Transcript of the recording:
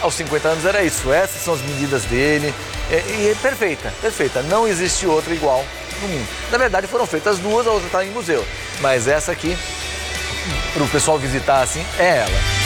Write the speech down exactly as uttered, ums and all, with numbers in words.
aos cinquenta anos era isso. Essas são as medidas dele. E, e é perfeita, perfeita. Não existe outra igual no mundo. Na verdade, foram feitas duas, a outra está em museu. Mas essa aqui, para o pessoal visitar assim, é ela.